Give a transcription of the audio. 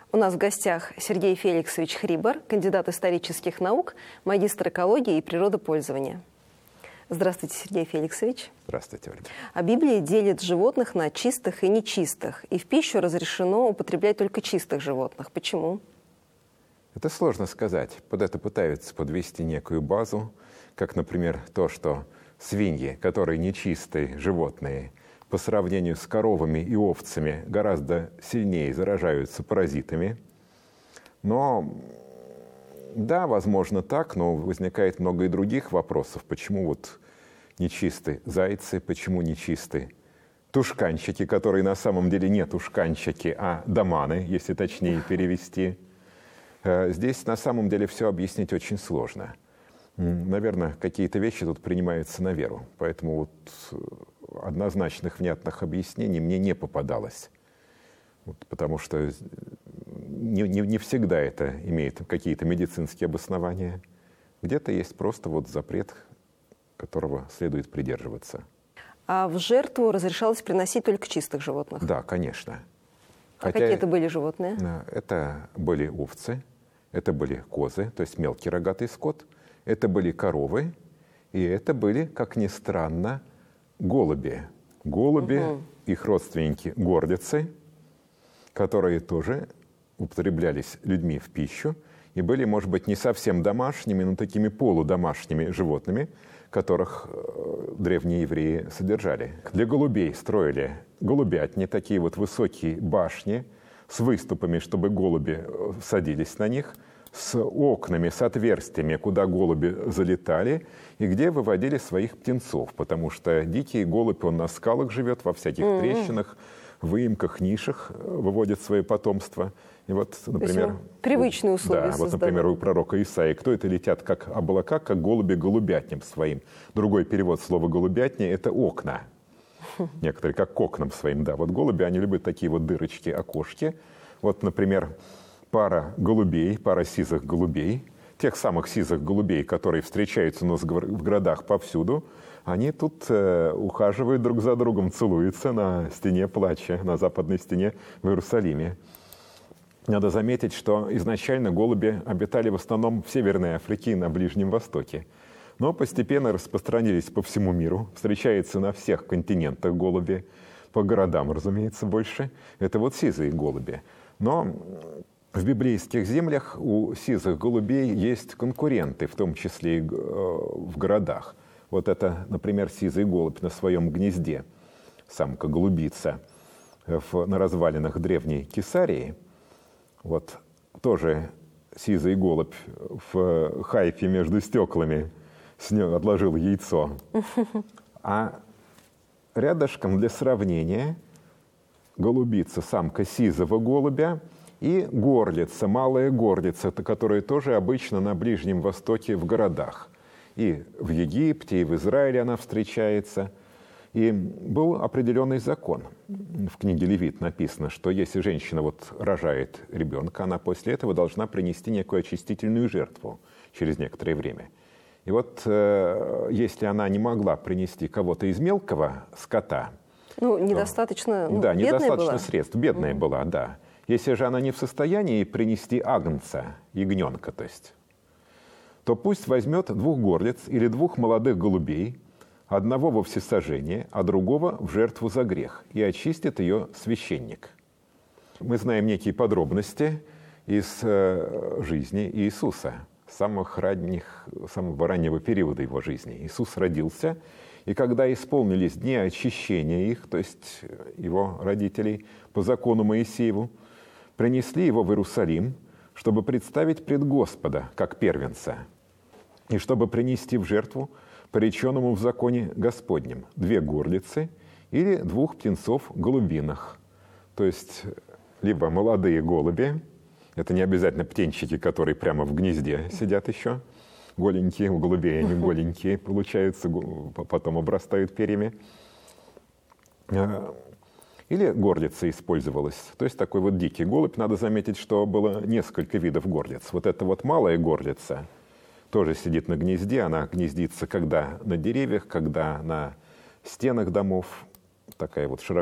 У нас в гостях Сергей Феликсович Хрибор, кандидат исторических наук, магистр экологии и природопользования. Здравствуйте, Сергей Феликсович. Здравствуйте, Ольга. А Библия делит животных на чистых и нечистых. И в пищу разрешено употреблять только чистых животных. Почему? Это сложно сказать. Под это пытаются подвести некую базу, как, например, то, что свиньи, которые нечистые животные, по сравнению с коровами и овцами гораздо сильнее заражаются паразитами. Но да, возможно так, но возникает много и других вопросов. Почему вот нечисты зайцы, почему нечисты тушканчики, которые на самом деле не тушканчики, а доманы, если точнее перевести. Здесь на самом деле все объяснить очень сложно. Наверное, какие-то вещи тут принимаются на веру. Поэтому вот однозначных внятных объяснений мне не попадалось. Потому что не всегда это имеет какие-то медицинские обоснования. Где-то есть просто вот запрет, которого следует придерживаться. А в жертву разрешалось приносить только чистых животных? Да, конечно. Хотя какие это были животные? Это были овцы, это были козы, то есть мелкий рогатый скот, это были коровы, и это были, как ни странно, голуби. Голуби, их родственники горлицы, которые тоже употреблялись людьми в пищу и были, может быть, не совсем домашними, но такими полудомашними животными, которых древние евреи содержали. Для голубей строили голубятни, такие вот высокие башни с выступами, чтобы голуби садились на них, с окнами, с отверстиями, куда голуби залетали, и где выводили своих птенцов, потому что дикий голубь, он на скалах живет, во всяких трещинах, выемках, нишах выводит свое потомство. И вот, например, привычные условия вот, например, у пророка Исаии: кто это летят как облака, как голуби голубятням своим. Другой перевод слова голубятня — это окна. Некоторые как к окнам своим, да. Вот голуби, они любят такие вот дырочки, окошки. Вот, например, пара голубей, пара сизых голубей, тех самых сизых голубей, которые встречаются у нас в городах повсюду, они тут ухаживают друг за другом, целуются на стене плача, на западной стене в Иерусалиме. Надо заметить, что изначально голуби обитали в основном в Северной Африке и на Ближнем Востоке, но постепенно распространились по всему миру. Встречаются на всех континентах голуби, по городам, разумеется, больше. Это вот сизые голуби. Но в библейских землях у сизых голубей есть конкуренты, в том числе и в городах. Вот это, например, сизый голубь на своем гнезде, самка-голубица, на развалинах древней Кесарии. Вот тоже сизый голубь в Хайфе между стеклами отложил яйцо. А рядышком для сравнения голубица, самка сизого голубя, и горлица, малая горлица, которая тоже обычно на Ближнем Востоке в городах. И в Египте, и в Израиле она встречается. И был определенный закон. В книге Левит написано, что если женщина вот рожает ребенка, она после этого должна принести некую очистительную жертву через некоторое время. И вот если она не могла принести кого-то из мелкого скота... недостаточно, да, недостаточно была. Средств, бедная была, да. Если же она не в состоянии принести агнца, ягненка, то пусть возьмет 2 горлиц или 2 молодых голубей, одного во всесожжение, а другого в жертву за грех, и очистит ее священник. Мы знаем некие подробности из жизни Иисуса, самого раннего периода его жизни. Иисус родился, и когда исполнились дни очищения их, то есть его родителей, по закону Моисееву, принесли его в Иерусалим, чтобы представить пред Господа, как первенца, и чтобы принести в жертву пореченному в законе Господнем 2 горлицы или 2 птенцов голубиных. То есть либо молодые голуби, это не обязательно птенчики, которые прямо в гнезде сидят еще, голенькие, у голубей они голенькие получаются, потом обрастают перьями. Или горлица использовалась. То есть такой вот дикий голубь. Надо заметить, что было несколько видов горлиц. Вот эта вот малая горлица тоже сидит на гнезде. Она гнездится когда на деревьях, когда на стенах домов. Такая вот широко